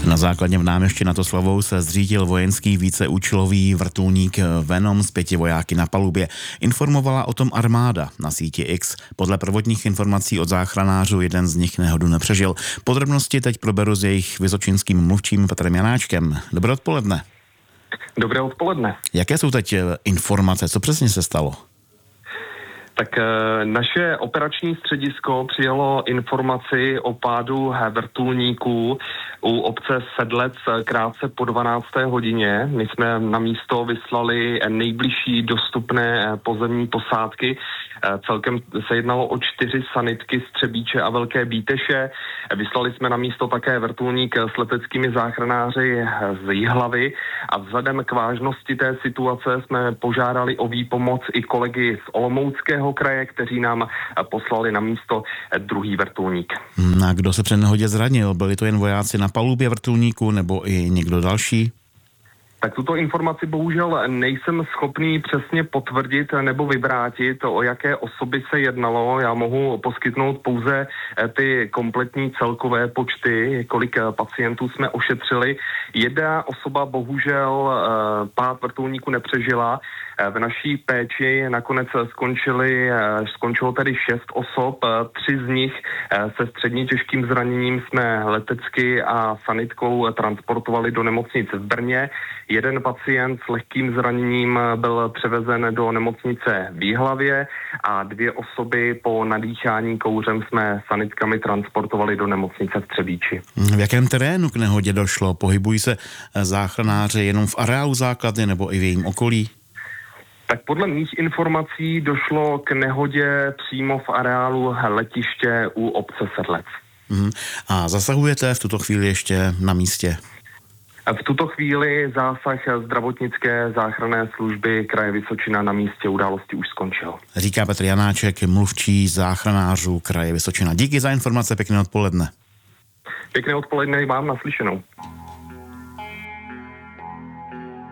Na základně v Náměšti nad Oslavou se zřídil vojenský víceúčelový vrtulník Venom s 5 vojáky na palubě. Informovala o tom armáda na síti X. Podle prvotních informací od záchranářů jeden z nich nehodu nepřežil. Podrobnosti teď proberu s jejich vysočínským mluvčím Petrem Janáčkem. Dobré odpoledne. Dobré odpoledne. Jaké jsou teď informace? Co přesně se stalo? Tak naše operační středisko přijalo informaci o pádu vrtulníků u obce Sedlec krátce po 12. hodině. My jsme na místo vyslali nejbližší dostupné pozemní posádky. Celkem se jednalo o 4 sanitky z Třebíče a Velké Bíteše. Vyslali jsme na místo také vrtulník s leteckými záchranáři z Jihlavy a vzhledem k vážnosti té situace jsme požádali o výpomoc i kolegy z Olomouckého kraje, kteří nám poslali na místo druhý vrtulník. A kdo se při nehodě zranil? Byli to jen vojáci na palubě vrtulníku nebo i někdo další? Tak tuto informaci bohužel nejsem schopný přesně potvrdit nebo vyvrátit, o jaké osoby se jednalo. Já mohu poskytnout pouze ty kompletní celkové počty, kolik pacientů jsme ošetřili. Jedna osoba bohužel pád vrtulníku nepřežila. V naší péči nakonec skončilo tedy 6 osob, 3 z nich se středně těžkým zraněním jsme letecky a sanitkou transportovali do nemocnice v Brně. Jeden pacient s lehkým zraněním byl převezen do nemocnice v Jihlavě a 2 osoby po nadýchání kouřem jsme sanitkami transportovali do nemocnice v Třebíči. V jakém terénu k nehodě došlo? Pohybují se záchranáři jenom v areálu základny nebo i v jejím okolí? Tak podle mých informací došlo k nehodě přímo v areálu letiště u obce Sedlec. A zasahujete v tuto chvíli ještě na místě? V tuto chvíli zásah zdravotnické záchranné služby kraje Vysočina na místě události už skončil. Říká Petr Janáček, mluvčí záchranářů kraje Vysočina. Díky za informace, pěkné odpoledne. Pěkné odpoledne i vám, naslyšenou.